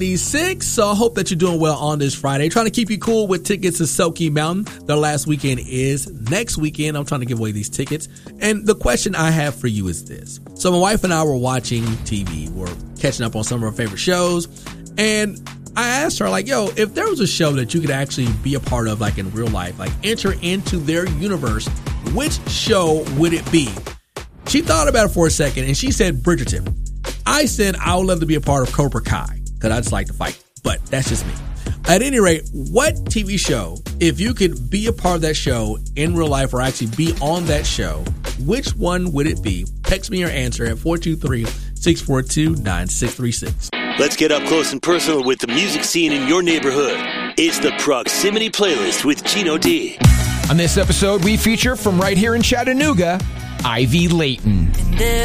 6. So I hope that you're doing well on this Friday. Trying to keep you cool with tickets to Selkie Mountain. Their last weekend is next weekend. I'm trying to give away these tickets. And the question I have for you is this. So my wife and I were watching TV. We're catching up on some of our favorite shows. And I asked her, like, yo, if there was a show that you could actually be a part of, like in real life, like enter into their universe, which show would it be? She thought about it for a second and she said Bridgerton. I said I would love to be a part of Cobra Kai because I just like to fight, but that's just me. At any rate, what TV show, if you could be a part of that show in real life or actually be on that show, which one would it be? Text me your answer at 423-642-9636. Let's get up close and personal with the music scene in your neighborhood. It's the Proximity Playlist with Gino D. On this episode, we feature from right here in Chattanooga, Ivy Layton.